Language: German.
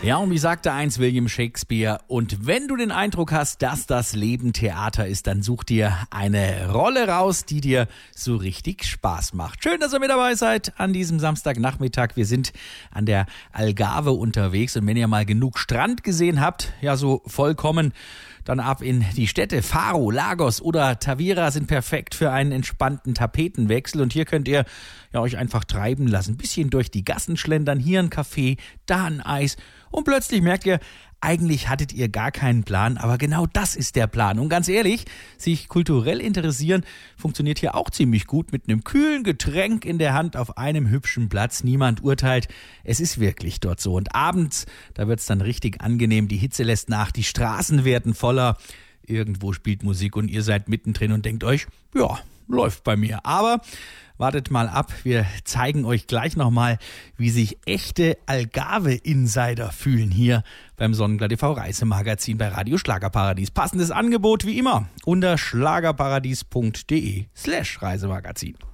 Ja, und wie sagte einst William Shakespeare, und wenn du den Eindruck hast, dass das Leben Theater ist, dann such dir eine Rolle raus, die dir so richtig Spaß macht. Schön, dass ihr mit dabei seid an diesem Samstagnachmittag. Wir sind an der Algarve unterwegs und wenn ihr mal genug Strand gesehen habt, ja so vollkommen, dann ab in die Städte. Faro, Lagos oder Tavira sind perfekt für einen entspannten Tapetenwechsel. Und hier könnt ihr ja euch einfach treiben lassen. Ein bisschen durch die Gassen schlendern. Hier ein Kaffee, da ein Eis. Und plötzlich merkt ihr, eigentlich hattet ihr gar keinen Plan, aber genau das ist der Plan. Und ganz ehrlich, sich kulturell interessieren funktioniert hier auch ziemlich gut mit einem kühlen Getränk in der Hand auf einem hübschen Platz. Niemand urteilt, es ist wirklich dort so. Und abends, da wird's dann richtig angenehm, die Hitze lässt nach, die Straßen werden voller, irgendwo spielt Musik und ihr seid mittendrin und denkt euch, ja, läuft bei mir. Aber wartet mal ab, wir zeigen euch gleich nochmal, wie sich echte Algarve-Insider fühlen hier beim Sonnenblatt TV Reisemagazin bei Radio Schlagerparadies. Passendes Angebot wie immer unter schlagerparadies.de/Reisemagazin.